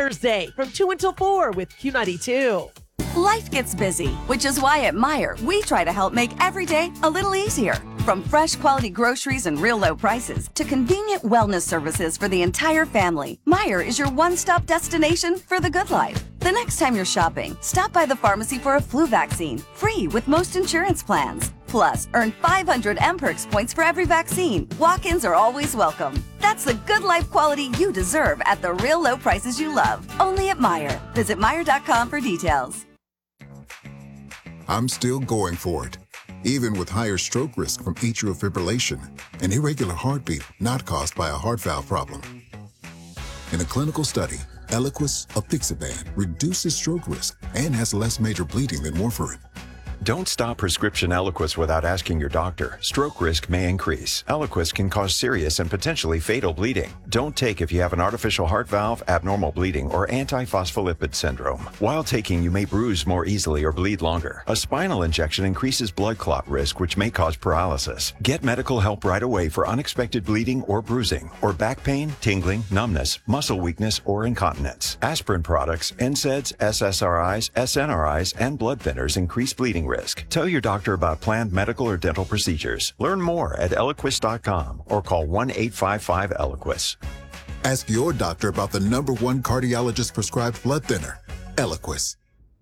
Thursday from 2 until 4 with Q92. Life gets busy, which is why at Meijer, we try to help make every day a little easier. From fresh quality groceries and real low prices to convenient wellness services for the entire family, Meijer is your one-stop destination for the good life. The next time you're shopping, stop by the pharmacy for a flu vaccine, free with most insurance plans. Plus, earn 500 mPerks points for every vaccine. Walk-ins are always welcome. That's the good life quality you deserve at the real low prices you love. Only at Meijer. Visit Meijer.com for details. I'm still going for it, even with higher stroke risk from atrial fibrillation, an irregular heartbeat not caused by a heart valve problem. In a clinical study, Eliquis apixaban reduces stroke risk and has less major bleeding than warfarin. Don't stop prescription Eliquis without asking your doctor. Stroke risk may increase. Eliquis can cause serious and potentially fatal bleeding. Don't take if you have an artificial heart valve, abnormal bleeding, or antiphospholipid syndrome. While taking, you may bruise more easily or bleed longer. A spinal injection increases blood clot risk, which may cause paralysis. Get medical help right away for unexpected bleeding or bruising, or back pain, tingling, numbness, muscle weakness, or incontinence. Aspirin products, NSAIDs, SSRIs, SNRIs, and blood thinners increase bleeding risk. Tell your doctor about planned medical or dental procedures. Learn more at Eliquis.com or call 1-855-ELIQUIS. Ask your doctor about the #1 cardiologist prescribed blood thinner, Eliquis.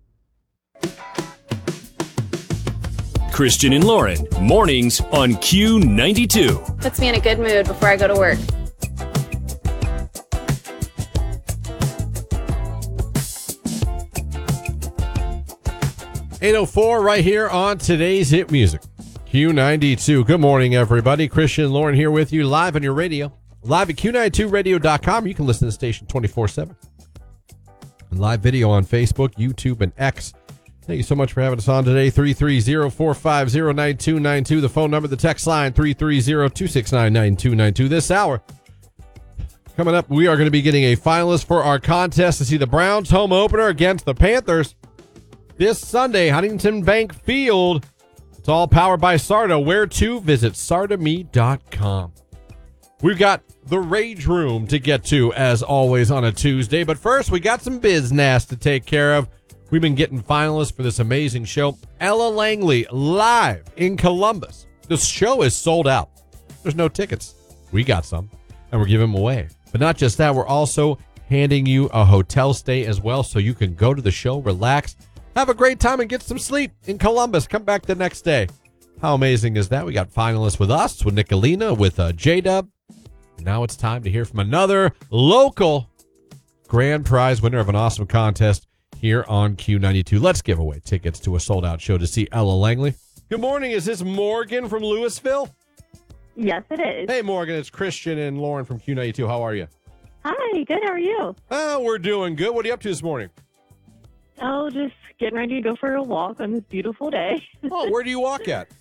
Christian and Lauren, mornings on Q92. Puts me in a good mood before I go to work. .804 right here on today's hit music, Q92. Good morning, everybody. Christian and Lauren here with you live on your radio, live at Q92radio.com. You can listen to the station 24/7. And live video on Facebook, YouTube, and X. Thank you so much for having us on today. 330-450-9292. The phone number, the text line, 330-269-9292. This hour, coming up, we are going to be getting a finalist for our contest to see the Browns home opener against the Panthers this Sunday, Huntington Bank Field. It's all powered by Sarda. Where to? Visit sardame.com. We've got the Rage Room to get to, as always, on a Tuesday. But first, we got some business to take care of. We've been getting finalists for this amazing show. Ella Langley, live in Columbus. This show is sold out. There's no tickets. We got some, and we're giving them away. But not just that, we're also handing you a hotel stay as well, so you can go to the show, relax, have a great time, and get some sleep in Columbus. Come back the next day. How amazing is that? We got finalists with us, with Nicolina, with J-Dub. And now it's time to hear from another local grand prize winner of an awesome contest here on Q92. Let's give away tickets to a sold-out show to see Ella Langley. Good morning. Is this Morgan from Louisville? Yes, it is. Hey, Morgan. It's Christian and Lauren from Q92. How are you? Hi. Good. How are you? We're doing good. What are you up to this morning? Oh, just getting ready to go for a walk on this beautiful day. Oh, where do you walk at?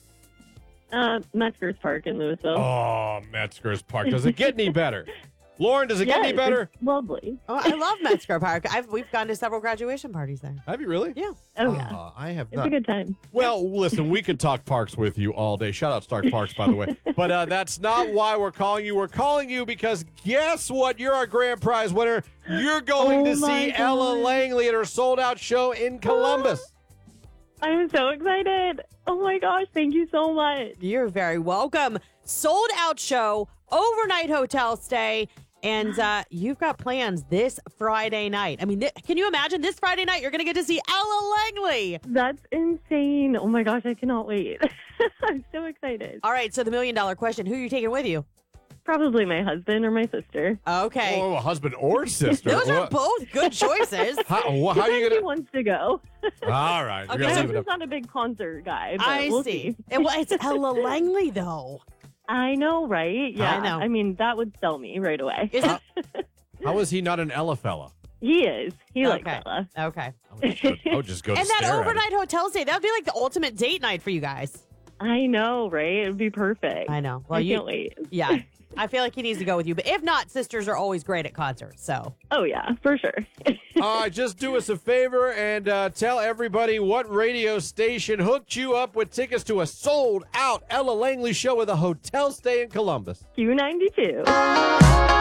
Metzger's Park in Louisville. Oh, Metzger's Park. Does it get any better? Lauren, does it get any better? It's lovely. Oh, I love Metzger Park. We've gone to several graduation parties there. Have you really? Yeah. Oh, yeah. I have It's not. a good time. Well, listen, we could talk parks with you all day. Shout out Stark Parks, by the way. But that's not why we're calling you. We're calling you because guess what? You're our grand prize winner. You're going to see Ella Langley at her sold-out show in Columbus. I'm so excited. Oh, my gosh. Thank you so much. You're very welcome. Sold-out show, overnight hotel stay, and you've got plans this Friday night. I mean, can you imagine this Friday night you're going to get to see Ella Langley? That's insane. Oh, my gosh. I cannot wait. I'm so excited. All right, so the million-dollar question, who are you taking with you? Probably my husband or my sister. Okay. Oh, a husband or sister. Those are both good choices. How are you going He wants to go. All right. Okay. My You're husband's not a big concert guy, but I we'll see. see. It's Ella Langley, though. I know, right? Yeah. I know. I mean, that would sell me right away. How is he not an Ella fella? He is. He likes Okay. Ella. Okay. I would just go to And that stare at overnight hotel stay, that would be like the ultimate date night for you guys. I know, right? It would be perfect. I know. Well, I can't wait. Yeah. I feel like he needs to go with you. But if not, sisters are always great at concerts. So. Oh, yeah, for sure. All right, just do us a favor and tell everybody what radio station hooked you up with tickets to a sold-out Ella Langley show with a hotel stay in Columbus. Q92.